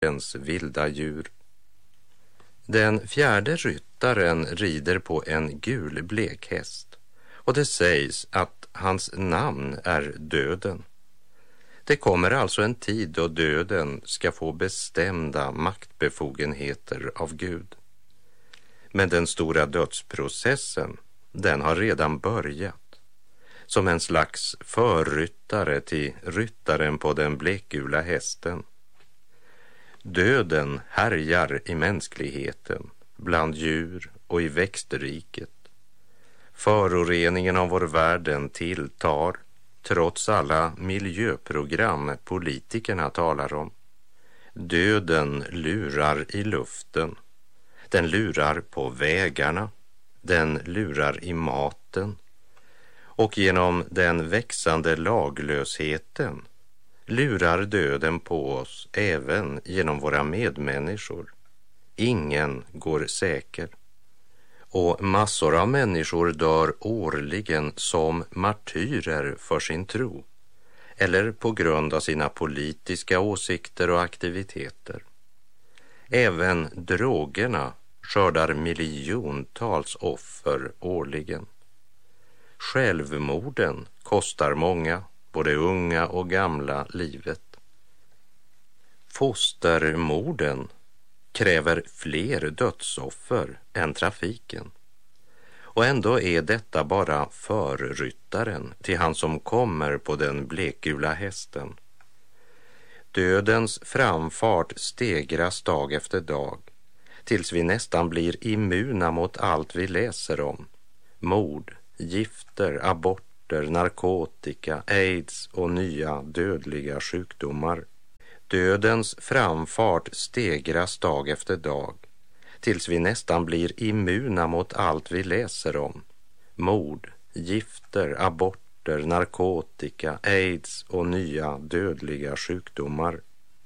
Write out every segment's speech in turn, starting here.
jordens vilda djur. Den fjärde ryttaren rider på en gul blekhäst och det sägs att hans namn är Döden. Det kommer alltså en tid då döden ska få bestämda maktbefogenheter av Gud. Men den stora dödsprocessen, den har redan börjat. Som en slags förryttare till ryttaren på den blekgula hästen. Döden härjar i mänskligheten, bland djur och i växtriket. Föroreningen av vår världen tilltar trots alla miljöprogram politikerna talar om. Döden lurar i luften. Den lurar på vägarna. Den lurar i maten. Och genom den växande laglösheten lurar döden på oss även genom våra medmänniskor. Ingen går säker. Och massor av människor dör årligen som martyrer för sin tro eller på grund av sina politiska åsikter och aktiviteter. Även drogerna skördar miljontals offer årligen. Självmorden kostar många, både unga och gamla, livet. Fostermorden kräver fler dödsoffer än trafiken. Och ändå är detta bara förryttaren till han som kommer på den blekgula hästen. Dödens framfart stegras dag efter dag tills vi nästan blir immuna mot allt vi läser om. Mord, gifter, aborter, narkotika, aids och nya dödliga sjukdomar. Dödens framfart stegras dag efter dag tills vi nästan blir immuna mot allt vi läser om. Mord, gifter, aborter, narkotika, aids och nya dödliga sjukdomar.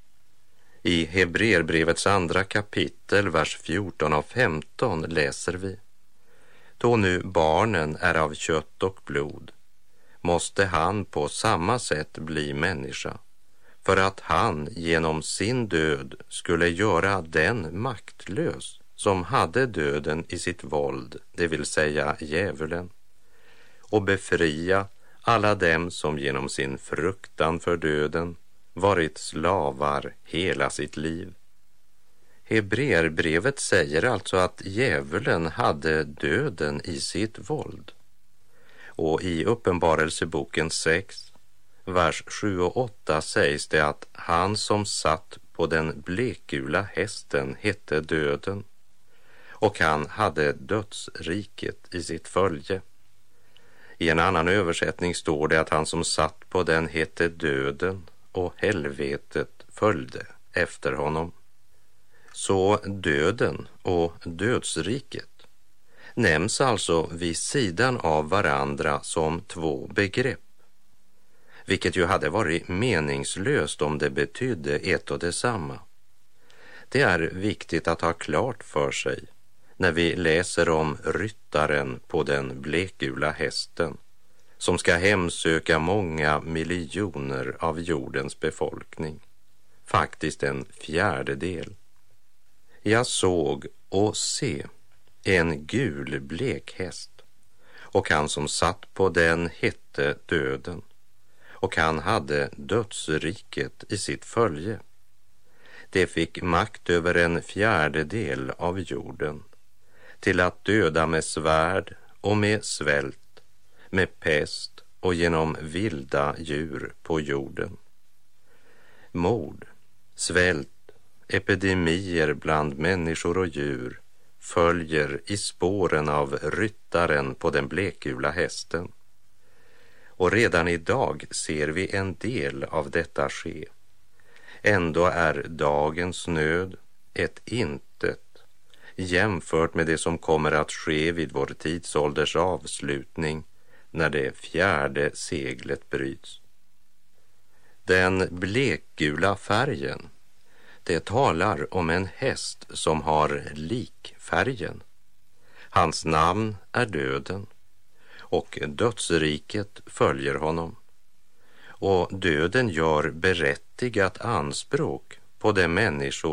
I Hebreerbrevets 2 kapitel, vers 14 och 15 läser vi: Då nu barnen är av kött och blod, måste han på samma sätt bli människa, för att han genom sin död skulle göra den maktlös som hade döden i sitt våld, det vill säga djävulen, och befria alla dem som genom sin fruktan för döden varit slavar hela sitt liv. Hebreerbrevet säger alltså att djävulen hade döden i sitt våld. Och i Uppenbarelseboken 6, vers 7 och 8 sägs det att han som satt på den blekgula hästen hette Döden, och han hade dödsriket i sitt följe. I en annan översättning står det att han som satt på den hette Döden, och helvetet följde efter honom. Så döden och dödsriket nämns alltså vid sidan av varandra som två begrepp, vilket ju hade varit meningslöst om det betydde ett och detsamma. Det är viktigt att ha klart för sig när vi läser om ryttaren på den blekgula hästen som ska hemsöka många miljoner av jordens befolkning, faktiskt en fjärdedel. Jag såg och se en gul blekhäst, och han som satt på den hette Döden, och han hade dödsriket i sitt följe. Det fick makt över en fjärdedel av jorden, till att döda med svärd och med svält, med pest och genom vilda djur på jorden. Mord, svält, epidemier bland människor och djur följer i spåren av ryttaren på den blekgula hästen. Och redan idag ser vi en del av detta ske. Ändå är dagens nöd ett intet jämfört med det som kommer att ske vid vår tidsålders avslutning när det fjärde seglet bryts. Den blekgula färgen, det talar om en häst som har likfärgen. Hans namn är Döden, och dödsriket följer honom. Och döden gör berättigat anspråk på de människor